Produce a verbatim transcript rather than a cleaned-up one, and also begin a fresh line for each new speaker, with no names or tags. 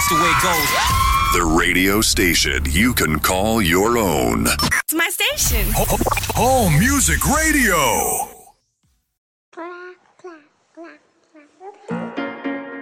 the way it goes.
The radio station you can call your own.
It's my station.
Home Music Radio.